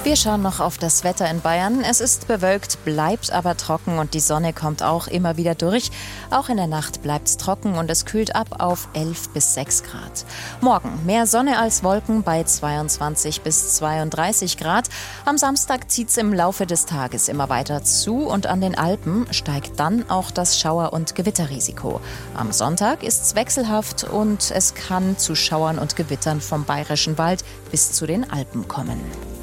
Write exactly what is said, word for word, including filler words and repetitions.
Wir schauen noch auf das Wetter in Bayern. Es ist bewölkt, bleibt aber trocken und die Sonne kommt auch immer wieder durch. Auch in der Nacht bleibt es trocken und es kühlt ab auf elf bis sechs Grad. Morgen mehr Sonne als Wolken bei zweiundzwanzig bis zweiunddreißig Grad. Am Samstag zieht es im Laufe des Tages immer weiter zu und an den Alpen steigt dann auch das Schauer- und Gewitterrisiko. Am Sonntag ist es wechselhaft und es kann zu Schauern und Gewittern vom Bayerischen Wald bis zu den Alpen kommen.